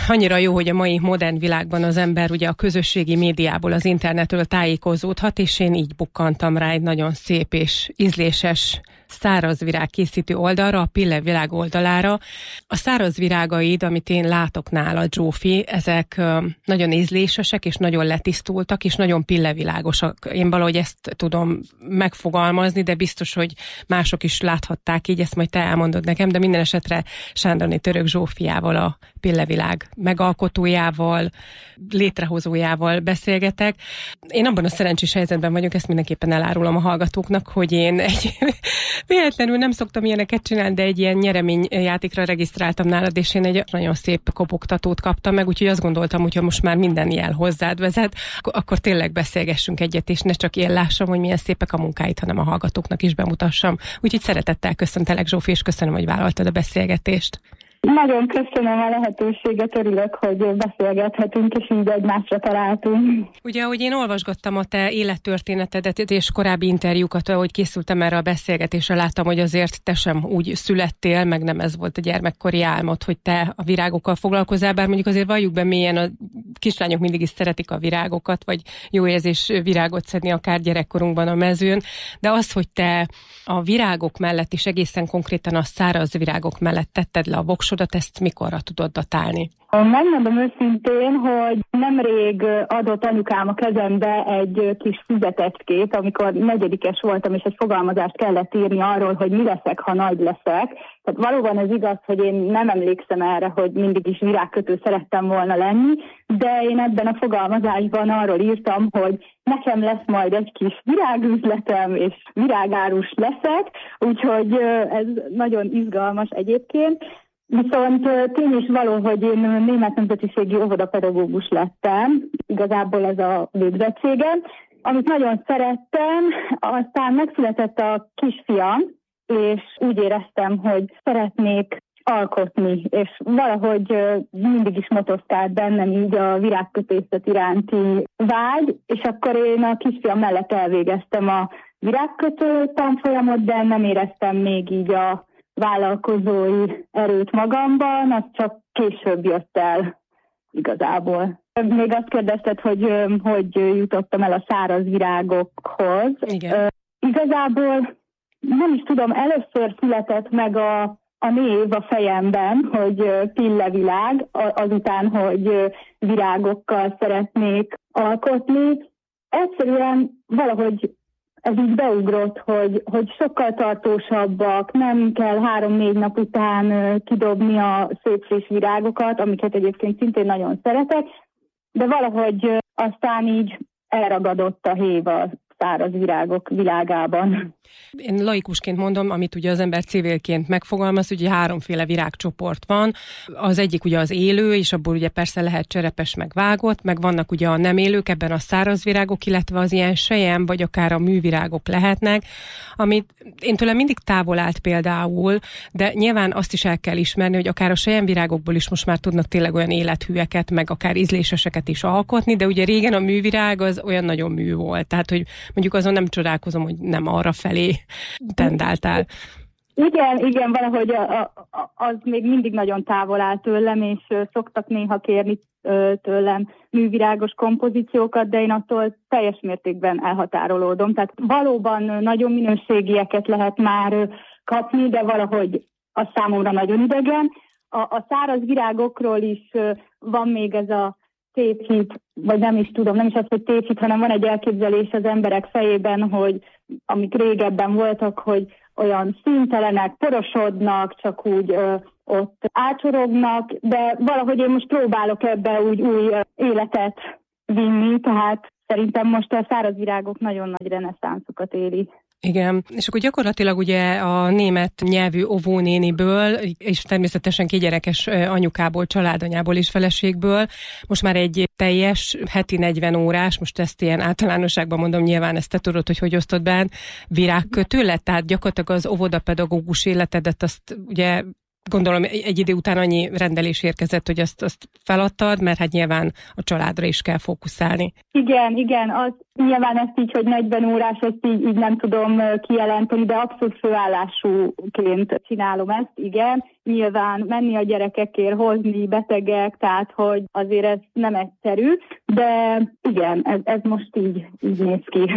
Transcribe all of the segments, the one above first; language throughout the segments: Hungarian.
Annyira jó, hogy a mai modern világban az ember ugye a közösségi médiából, az internetről tájékozódhat, és én így bukkantam rá egy nagyon szép és ízléses szárazvirág készítő oldalra, a Pille Világ oldalára. A szárazvirágaid, amit én látok nála, Zsófi, ezek nagyon ízlésesek, és nagyon letisztultak, és nagyon pillevilágosak. Én valahogy ezt tudom megfogalmazni, de biztos, hogy mások is láthatták így, ezt majd te elmondod nekem, de minden esetre Sándorné Török Zsófiával, a Pillevilág megalkotójával, létrehozójával beszélgetek. Én abban a szerencsés helyzetben vagyok, ezt mindenképpen elárulom a hallgatóknak, hogy én véletlenül nem szoktam ilyeneket csinálni, de egy ilyen nyereményjátékra regisztráltam nálad, és én egy nagyon szép kopogtatót kaptam meg, úgyhogy azt gondoltam, hogy ha most már minden jel hozzád vezet, akkor tényleg beszélgessünk egyet, és ne csak én lássam, hogy milyen szépek a munkáid, hanem a hallgatóknak is bemutassam. Úgyhogy szeretettel köszöntelek, Zsófi, és köszönöm, hogy vállaltad a beszélgetést. Nagyon köszönöm a lehetőséget, örülök, hogy beszélgethetünk, és így egymásra találtunk. Ugye, ahogy én olvasgattam a te élettörténetedet és korábbi interjúkat, ahogy készültem erre a beszélgetésre, láttam, hogy azért te sem úgy születtél, meg nem ez volt a gyermekkori álmod, hogy te a virágokkal foglalkozál, bár mondjuk azért valljuk be mélyen, a kislányok mindig is szeretik a virágokat, vagy jó érzés virágot szedni akár gyerekkorunkban a mezőn, de az, hogy te a virágok mellett is egészen konkrétan a száraz virágok mellett tetted le a voksodat, ezt mikorra tudod datálni? Megmondom őszintén, hogy nemrég adott anyukám a kezembe egy kis füzetecskét, amikor negyedikes voltam, és egy fogalmazást kellett írni arról, hogy mi leszek, ha nagy leszek. Tehát valóban ez igaz, hogy én nem emlékszem erre, hogy mindig is virágkötő szerettem volna lenni, de én ebben a fogalmazásban arról írtam, hogy nekem lesz majd egy kis virágüzletem, és virágárus leszek, úgyhogy ez nagyon izgalmas egyébként. Viszont tény is való, hogy én német nemzetiségi óvodapedagógus lettem, igazából ez a végzettségem, amit nagyon szerettem, aztán megszületett a kisfiam, és úgy éreztem, hogy szeretnék alkotni, és valahogy mindig is motoszkált bennem így a virágkötészet iránti vágy, és akkor én a kisfiam mellett elvégeztem a virágkötő tanfolyamot, de nem éreztem még így a vállalkozói erőt magamban, az csak később jött el igazából. Még azt kérdezted, hogy jutottam el a száraz virágokhoz. Igen. Igazából nem is tudom, először született meg a név a fejemben, hogy Pillevilág, azután, hogy virágokkal szeretnék alkotni. Egyszerűen valahogy ez így beugrott, hogy sokkal tartósabbak, nem kell 3-4 nap után kidobni a szép friss virágokat, amiket egyébként szintén nagyon szeretek, de valahogy aztán így elragadott a hév a száraz virágok világában. Én laikusként mondom, amit ugye az ember civilként megfogalmaz, ugye 3 virágcsoport van. Az egyik ugye az élő, és abból ugye persze lehet cserepes meg vágott, meg vannak ugye a nem élők, ebben a száraz virágok, illetve az ilyen sejem, vagy akár a művirágok lehetnek, amit én tőlem mindig távol állt például, de nyilván azt is el kell ismerni, hogy akár a selyemvirágokból is most már tudnak tényleg olyan élethűeket, meg akár ízléseseket is alkotni, de ugye régen a művirág az olyan nagyon mű volt, tehát hogy mondjuk azon nem csodálkozom, hogy nem arra felé tendáltál. Igen, valahogy az még mindig nagyon távol áll tőlem, és szoktak néha kérni tőlem művirágos kompozíciókat, de én attól teljes mértékben elhatárolódom. Tehát valóban nagyon minőségieket lehet már kapni, de valahogy az számomra nagyon idegen. A száraz virágokról is van még ez a tévhit, vagy nem is tudom, nem is az, hogy tévhit, hanem van egy elképzelés az emberek fejében, hogy amik régebben voltak, hogy olyan színtelenek, porosodnak, csak úgy ott átsorognak, de valahogy én most próbálok ebbe úgy új életet vinni, tehát szerintem most a száraz virágok nagyon nagy reneszánszukat éli. Igen, és akkor gyakorlatilag ugye a német nyelvű óvónéniből, és természetesen gyerekes anyukából, családanyából és feleségből, most már egy teljes heti 40 órás, most ezt ilyen általánosságban mondom, nyilván ezt te tudod, hogy osztod be, virágkötő lett, tehát gyakorlatilag az óvodapedagógus életedet azt ugye gondolom egy idő után annyi rendelés érkezett, hogy azt feladtad, mert hát nyilván a családra is kell fókuszálni. Igen, az nyilván ezt így, hogy 40 órás, ezt így nem tudom kijelenteni, de abszolút főállásúként csinálom ezt, igen. Nyilván menni a gyerekekért, hozni betegek, tehát hogy azért ez nem egyszerű, de igen, ez most így néz ki.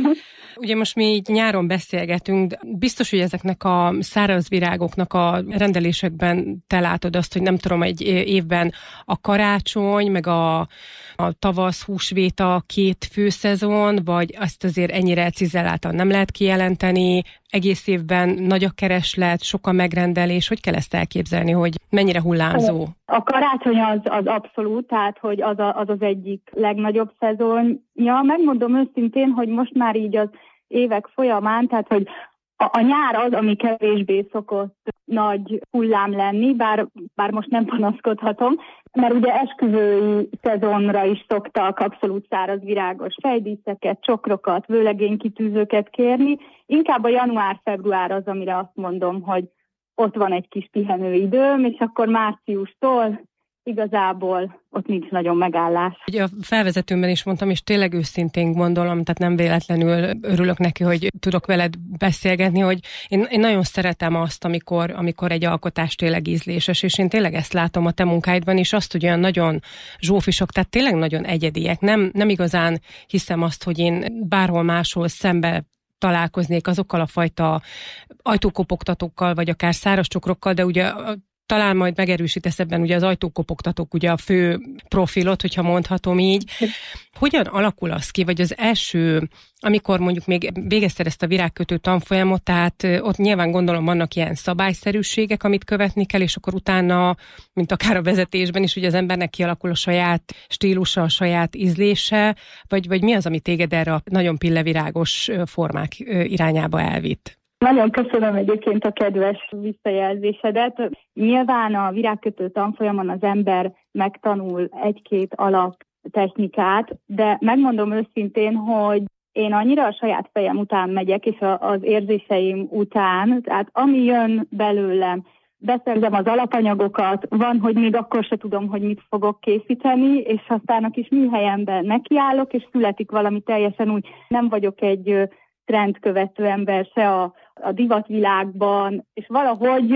Ugye most mi így nyáron beszélgetünk, de biztos, hogy ezeknek a száraz virágoknak a rendelésekben te látod azt, hogy nem tudom, egy évben a karácsony, meg a tavasz, húsvét a két főszezon, vagy azt azért ennyire cizelláltan nem lehet kijelenteni, egész évben nagy a kereslet, sok a megrendelés, hogy kell ezt elképzelni, hogy mennyire hullámzó? A karácsony az abszolút, tehát hogy az egyik legnagyobb szezonja. Megmondom őszintén, hogy most már így az évek folyamán, tehát hogy a nyár az, ami kevésbé szokott nagy hullám lenni, bár most nem panaszkodhatom, mert ugye esküvői szezonra is szoktak abszolút száraz virágos fejdíszeket, csokrokat, vőlegénykitűzőket kérni. Inkább a január-február az, amire azt mondom, hogy ott van egy kis pihenőidőm, és akkor márciustól igazából ott nincs nagyon megállás. Ugye a felvezetőmben is mondtam, és tényleg őszintén gondolom, tehát nem véletlenül örülök neki, hogy tudok veled beszélgetni, hogy én nagyon szeretem azt, amikor egy alkotás tényleg ízléses, és én tényleg ezt látom a te munkáidban, és azt, hogy olyan nagyon zsófisok, tehát tényleg nagyon egyediek. Nem igazán hiszem azt, hogy én bárhol máshol szembe találkoznék azokkal a fajta ajtókopogtatókkal, vagy akár száraz csokrokkal, de ugye talán majd megerősítesz ebben ugye az ajtókopogtatók, ugye a fő profilot, hogyha mondhatom így. Hogyan alakul az ki, vagy az első, amikor mondjuk még végezted ezt a virágkötő tanfolyamot, tehát ott nyilván gondolom vannak ilyen szabályszerűségek, amit követni kell, és akkor utána, mint akár a vezetésben is, ugye az embernek kialakul a saját stílusa, a saját ízlése, vagy mi az, ami téged erre a nagyon pillevirágos formák irányába elvitt? Nagyon köszönöm egyébként a kedves visszajelzésedet. Nyilván a virágkötő tanfolyamon az ember megtanul egy-két alaptechnikát, de megmondom őszintén, hogy én annyira a saját fejem után megyek, és az érzéseim után, tehát ami jön belőlem, beszerzem az alapanyagokat, van, hogy még akkor se tudom, hogy mit fogok készíteni, és aztán a kis műhelyemben nekiállok, és születik valami teljesen úgy. Nem vagyok egy trendkövető ember se a divatvilágban, és valahogy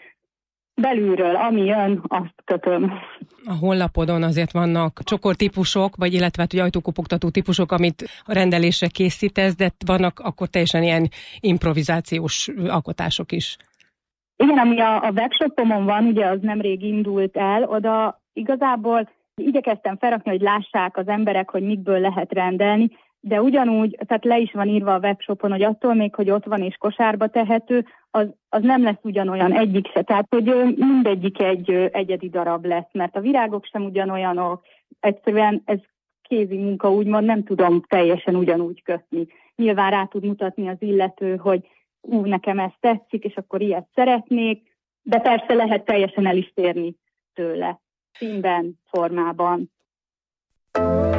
belülről, ami jön, azt kötöm. A honlapodon azért vannak csokortípusok, vagy illetve hát, ajtókopogtató típusok, amit a rendelésre készítesz, de vannak akkor teljesen ilyen improvizációs alkotások is. Igen, ami a webshopomon van, ugye az nemrég indult el, oda igazából igyekeztem felrakni, hogy lássák az emberek, hogy mikből lehet rendelni, de ugyanúgy, tehát le is van írva a webshopon, hogy attól még, hogy ott van és kosárba tehető, az nem lesz ugyanolyan egyik se. Tehát, hogy mindegyik egy egyedi darab lesz, mert a virágok sem ugyanolyanok. Egyszerűen ez kézi munka, úgymond nem tudom teljesen ugyanúgy kötni. Nyilván rá tud mutatni az illető, hogy nekem ez tetszik, és akkor ilyet szeretnék, de persze lehet teljesen el is térni tőle, színben, formában.